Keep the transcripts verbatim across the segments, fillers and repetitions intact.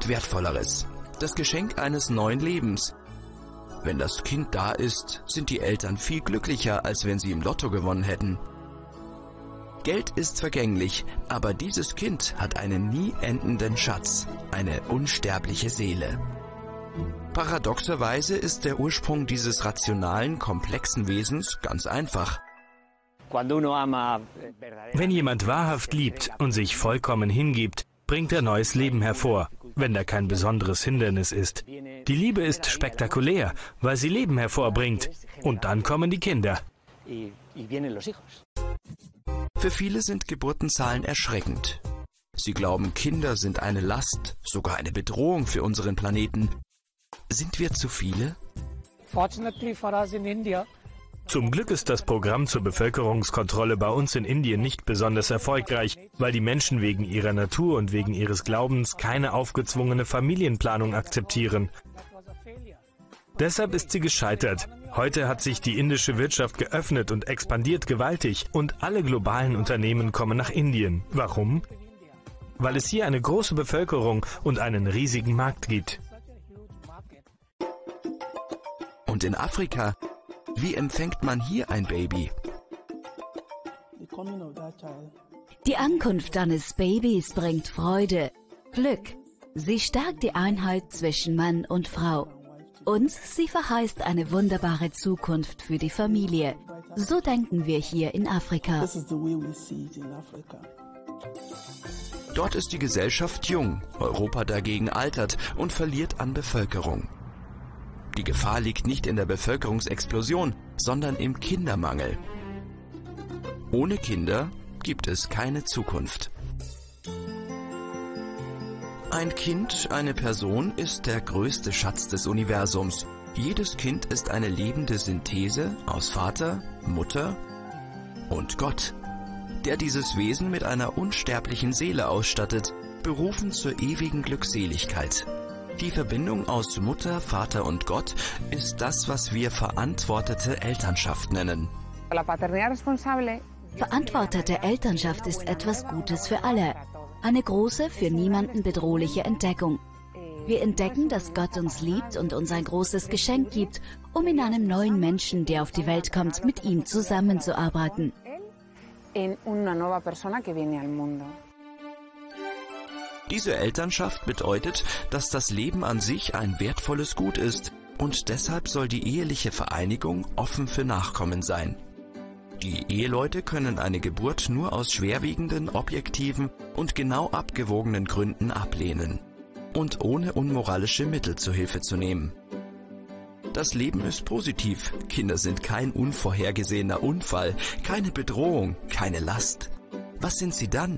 gibt Wertvolleres. Das Geschenk eines neuen Lebens. Wenn das Kind da ist, sind die Eltern viel glücklicher, als wenn sie im Lotto gewonnen hätten. Geld ist vergänglich, aber dieses Kind hat einen nie endenden Schatz, eine unsterbliche Seele. Paradoxerweise ist der Ursprung dieses rationalen, komplexen Wesens ganz einfach. Wenn jemand wahrhaft liebt und sich vollkommen hingibt, bringt er neues Leben hervor, wenn da kein besonderes Hindernis ist. Die Liebe ist spektakulär, weil sie Leben hervorbringt. Und dann kommen die Kinder. Für viele sind Geburtenzahlen erschreckend. Sie glauben, Kinder sind eine Last, sogar eine Bedrohung für unseren Planeten. Sind wir zu viele? Zum Glück ist das Programm zur Bevölkerungskontrolle bei uns in Indien nicht besonders erfolgreich, weil die Menschen wegen ihrer Natur und wegen ihres Glaubens keine aufgezwungene Familienplanung akzeptieren. Deshalb ist sie gescheitert. Heute hat sich die indische Wirtschaft geöffnet und expandiert gewaltig und alle globalen Unternehmen kommen nach Indien. Warum? Weil es hier eine große Bevölkerung und einen riesigen Markt gibt. Und in Afrika, wie empfängt man hier ein Baby? Die Ankunft eines Babys bringt Freude, Glück. Sie stärkt die Einheit zwischen Mann und Frau. Und sie verheißt eine wunderbare Zukunft für die Familie. So denken wir hier in Afrika. Dort ist die Gesellschaft jung, Europa dagegen altert und verliert an Bevölkerung. Die Gefahr liegt nicht in der Bevölkerungsexplosion, sondern im Kindermangel. Ohne Kinder gibt es keine Zukunft. Ein Kind, eine Person, ist der größte Schatz des Universums. Jedes Kind ist eine lebende Synthese aus Vater, Mutter und Gott, der dieses Wesen mit einer unsterblichen Seele ausstattet, berufen zur ewigen Glückseligkeit. Die Verbindung aus Mutter, Vater und Gott ist das, was wir verantwortete Elternschaft nennen. Verantwortete Elternschaft ist etwas Gutes für alle. Eine große, für niemanden bedrohliche Entdeckung. Wir entdecken, dass Gott uns liebt und uns ein großes Geschenk gibt, um in einem neuen Menschen, der auf die Welt kommt, mit ihm zusammenzuarbeiten. Diese Elternschaft bedeutet, dass das Leben an sich ein wertvolles Gut ist und deshalb soll die eheliche Vereinigung offen für Nachkommen sein. Die Eheleute können eine Geburt nur aus schwerwiegenden, objektiven und genau abgewogenen Gründen ablehnen und ohne unmoralische Mittel zur Hilfe zu nehmen. Das Leben ist positiv, Kinder sind kein unvorhergesehener Unfall, keine Bedrohung, keine Last. Was sind sie dann?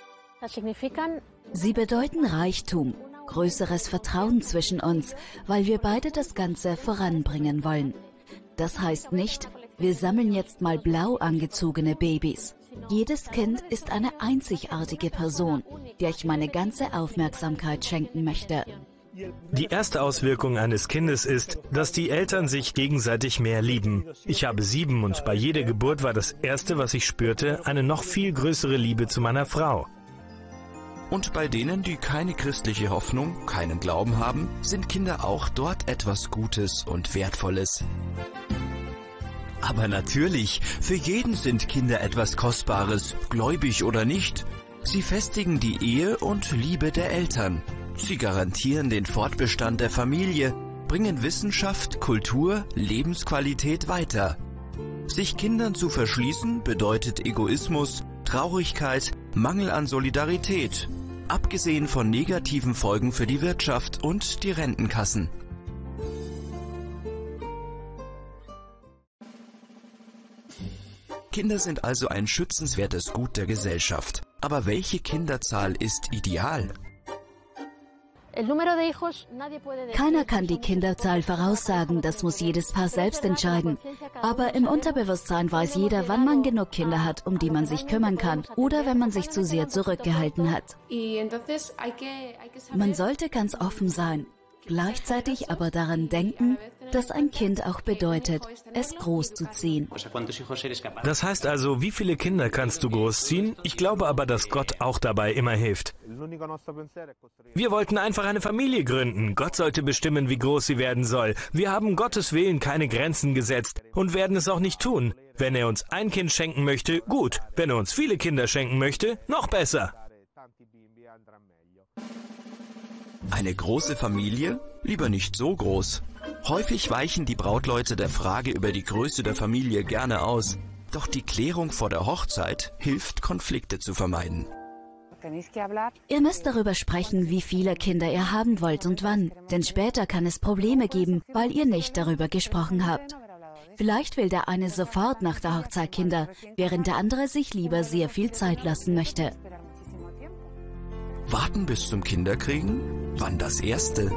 Sie bedeuten Reichtum, größeres Vertrauen zwischen uns, weil wir beide das Ganze voranbringen wollen. Das heißt nicht, wir sammeln jetzt mal blau angezogene Babys. Jedes Kind ist eine einzigartige Person, der ich meine ganze Aufmerksamkeit schenken möchte. Die erste Auswirkung eines Kindes ist, dass die Eltern sich gegenseitig mehr lieben. Ich habe sieben und bei jeder Geburt war das Erste, was ich spürte, eine noch viel größere Liebe zu meiner Frau. Und bei denen, die keine christliche Hoffnung, keinen Glauben haben, sind Kinder auch dort etwas Gutes und Wertvolles. Aber natürlich, für jeden sind Kinder etwas Kostbares, gläubig oder nicht. Sie festigen die Ehe und Liebe der Eltern. Sie garantieren den Fortbestand der Familie, bringen Wissenschaft, Kultur, Lebensqualität weiter. Sich Kindern zu verschließen bedeutet Egoismus, Traurigkeit, Mangel an Solidarität, abgesehen von negativen Folgen für die Wirtschaft und die Rentenkassen. Kinder sind also ein schützenswertes Gut der Gesellschaft. Aber welche Kinderzahl ist ideal? Keiner kann die Kinderzahl voraussagen, das muss jedes Paar selbst entscheiden. Aber im Unterbewusstsein weiß jeder, wann man genug Kinder hat, um die man sich kümmern kann, oder wenn man sich zu sehr zurückgehalten hat. Man sollte ganz offen sein. gleichzeitig aber daran denken, dass ein Kind auch bedeutet, es großzuziehen. Das heißt also, wie viele Kinder kannst du großziehen? Ich glaube aber, dass Gott auch dabei immer hilft. Wir wollten einfach eine Familie gründen. Gott sollte bestimmen, wie groß sie werden soll. Wir haben Gottes Willen keine Grenzen gesetzt und werden es auch nicht tun. Wenn er uns ein Kind schenken möchte, gut. Wenn er uns viele Kinder schenken möchte, noch besser. Eine große Familie? Lieber nicht so groß. Häufig weichen die Brautleute der Frage über die Größe der Familie gerne aus. Doch die Klärung vor der Hochzeit hilft, Konflikte zu vermeiden. Ihr müsst darüber sprechen, wie viele Kinder ihr haben wollt und wann. Denn später kann es Probleme geben, weil ihr nicht darüber gesprochen habt. Vielleicht will der eine sofort nach der Hochzeit Kinder, während der andere sich lieber sehr viel Zeit lassen möchte. Warten bis zum Kinderkriegen? Wann das erste?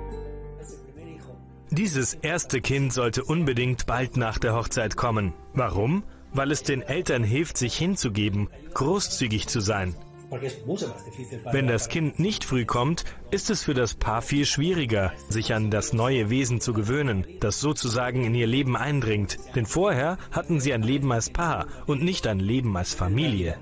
Dieses erste Kind sollte unbedingt bald nach der Hochzeit kommen. Warum? Weil es den Eltern hilft, sich hinzugeben, großzügig zu sein. Wenn das Kind nicht früh kommt, ist es für das Paar viel schwieriger, sich an das neue Wesen zu gewöhnen, das sozusagen in ihr Leben eindringt. Denn vorher hatten sie ein Leben als Paar und nicht ein Leben als Familie.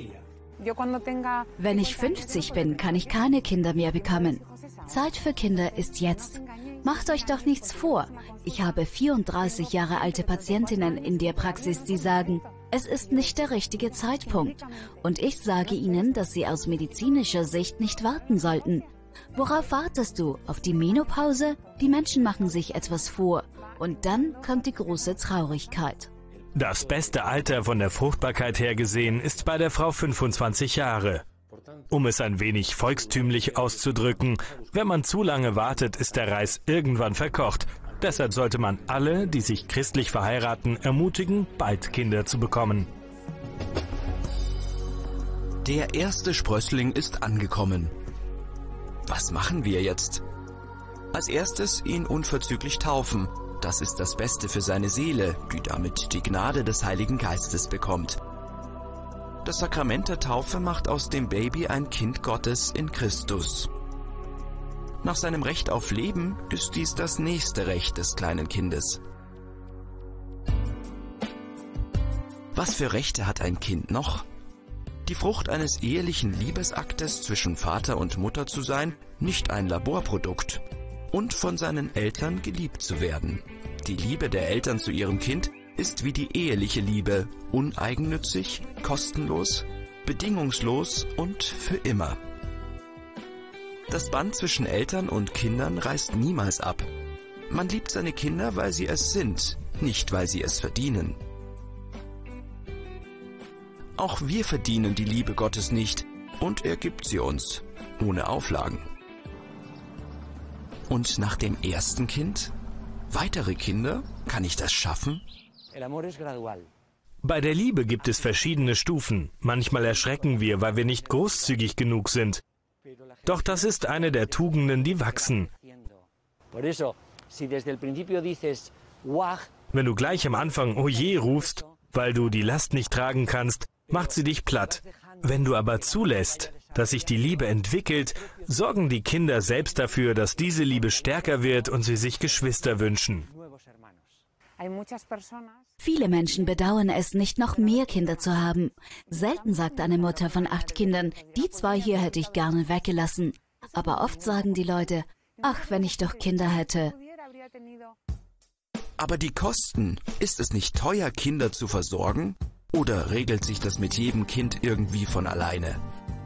Wenn ich fünfzig bin, kann ich keine Kinder mehr bekommen. Zeit für Kinder ist jetzt. Macht euch doch nichts vor. Ich habe vierunddreißig Jahre alte Patientinnen in der Praxis, die sagen, es ist nicht der richtige Zeitpunkt. Und ich sage ihnen, dass sie aus medizinischer Sicht nicht warten sollten. Worauf wartest du? Auf die Menopause? Die Menschen machen sich etwas vor. Und dann kommt die große Traurigkeit. Das beste Alter von der Fruchtbarkeit her gesehen ist bei der Frau fünfundzwanzig Jahre. Um es ein wenig volkstümlich auszudrücken, wenn man zu lange wartet, ist der Reis irgendwann verkocht. Deshalb sollte man alle, die sich christlich verheiraten, ermutigen, bald Kinder zu bekommen. Der erste Sprössling ist angekommen. Was machen wir jetzt? Als erstes ihn unverzüglich taufen. Das ist das Beste für seine Seele, die damit die Gnade des Heiligen Geistes bekommt. Das Sakrament der Taufe macht aus dem Baby ein Kind Gottes in Christus. Nach seinem Recht auf Leben ist dies das nächste Recht des kleinen Kindes. Was für Rechte hat ein Kind noch? Die Frucht eines ehelichen Liebesaktes zwischen Vater und Mutter zu sein, nicht ein Laborprodukt. Und von seinen Eltern geliebt zu werden. Die Liebe der Eltern zu ihrem Kind ist wie die eheliche Liebe, uneigennützig, kostenlos, bedingungslos und für immer. Das Band zwischen Eltern und Kindern reißt niemals ab. Man liebt seine Kinder, weil sie es sind, nicht weil sie es verdienen. Auch wir verdienen die Liebe Gottes nicht und er gibt sie uns, ohne Auflagen. Und nach dem ersten Kind? Weitere Kinder? Kann ich das schaffen? Bei der Liebe gibt es verschiedene Stufen. Manchmal erschrecken wir, weil wir nicht großzügig genug sind. Doch das ist eine der Tugenden, die wachsen. Wenn du gleich am Anfang "Oh je" rufst, weil du die Last nicht tragen kannst, macht sie dich platt. Wenn du aber zulässt, dass sich die Liebe entwickelt, sorgen die Kinder selbst dafür, dass diese Liebe stärker wird und sie sich Geschwister wünschen. Viele Menschen bedauern es, nicht noch mehr Kinder zu haben. Selten sagt eine Mutter von acht Kindern, die zwei hier hätte ich gerne weggelassen. Aber oft sagen die Leute, ach, wenn ich doch Kinder hätte. Aber die Kosten, ist es nicht teuer, Kinder zu versorgen? Oder regelt sich das mit jedem Kind irgendwie von alleine?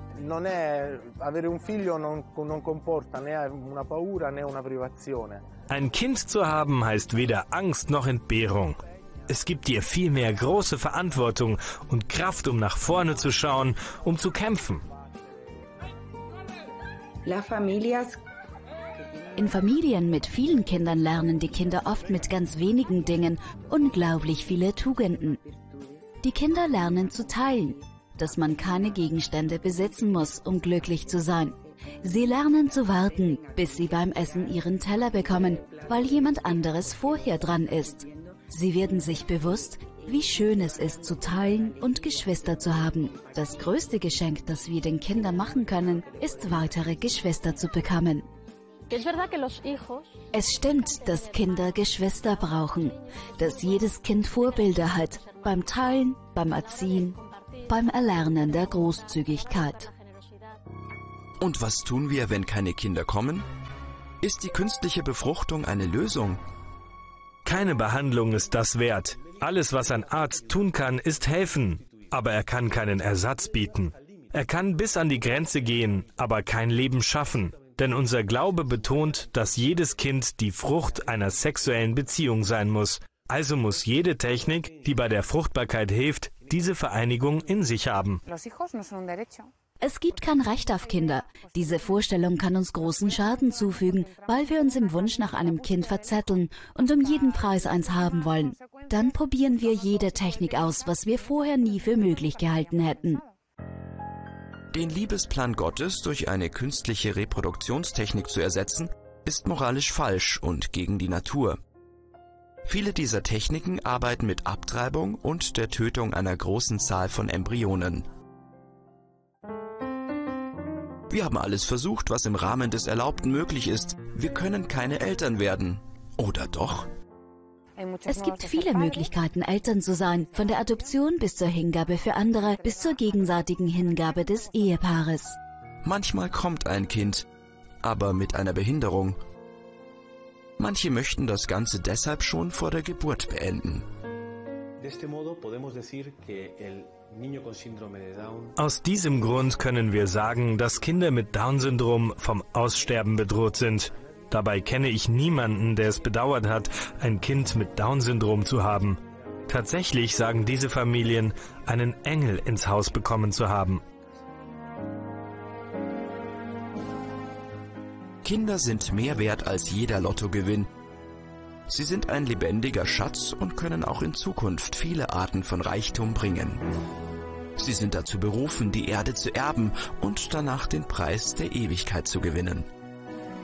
Ein Kind zu haben heißt weder Angst noch Entbehrung. Es gibt dir vielmehr große Verantwortung und Kraft, um nach vorne zu schauen, um zu kämpfen. In Familien mit vielen Kindern lernen die Kinder oft mit ganz wenigen Dingen unglaublich viele Tugenden. Die Kinder lernen zu teilen, dass man keine Gegenstände besitzen muss, um glücklich zu sein. Sie lernen zu warten, bis sie beim Essen ihren Teller bekommen, weil jemand anderes vorher dran ist. Sie werden sich bewusst, wie schön es ist, zu teilen und Geschwister zu haben. Das größte Geschenk, das wir den Kindern machen können, ist, weitere Geschwister zu bekommen. Es stimmt, dass Kinder Geschwister brauchen, dass jedes Kind Vorbilder hat, beim Teilen, beim Erziehen, beim Erlernen der Großzügigkeit. Und was tun wir, wenn keine Kinder kommen? Ist die künstliche Befruchtung eine Lösung? Keine Behandlung ist das wert. Alles, was ein Arzt tun kann, ist helfen. Aber er kann keinen Ersatz bieten. Er kann bis an die Grenze gehen, aber kein Leben schaffen. Denn unser Glaube betont, dass jedes Kind die Frucht einer sexuellen Beziehung sein muss. Also muss jede Technik, die bei der Fruchtbarkeit hilft, diese Vereinigung in sich haben. Es gibt kein Recht auf Kinder. Diese Vorstellung kann uns großen Schaden zufügen, weil wir uns im Wunsch nach einem Kind verzetteln und um jeden Preis eins haben wollen. Dann probieren wir jede Technik aus, was wir vorher nie für möglich gehalten hätten. Den Liebesplan Gottes durch eine künstliche Reproduktionstechnik zu ersetzen, ist moralisch falsch und gegen die Natur. Viele dieser Techniken arbeiten mit Abtreibung und der Tötung einer großen Zahl von Embryonen. Wir haben alles versucht, was im Rahmen des Erlaubten möglich ist. Wir können keine Eltern werden. Oder doch? Es gibt viele Möglichkeiten, Eltern zu sein, von der Adoption bis zur Hingabe für andere, bis zur gegenseitigen Hingabe des Ehepaares. Manchmal kommt ein Kind, aber mit einer Behinderung. Manche möchten das Ganze deshalb schon vor der Geburt beenden. Aus diesem Grund können wir sagen, dass Kinder mit Down-Syndrom vom Aussterben bedroht sind. Dabei kenne ich niemanden, der es bedauert hat, ein Kind mit Down-Syndrom zu haben. Tatsächlich sagen diese Familien, einen Engel ins Haus bekommen zu haben. Kinder sind mehr wert als jeder Lottogewinn. Sie sind ein lebendiger Schatz und können auch in Zukunft viele Arten von Reichtum bringen. Sie sind dazu berufen, die Erde zu erben und danach den Preis der Ewigkeit zu gewinnen.